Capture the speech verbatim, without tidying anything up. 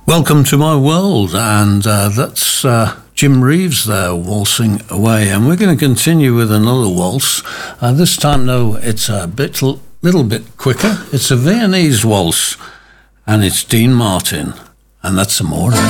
Welcome to my world, and uh, that's uh, Jim Reeves there waltzing away, and we're going to continue with another waltz. Uh, this time, though, it's a bit, little bit quicker. It's a Viennese waltz, and it's Dean Martin, and that's Amore.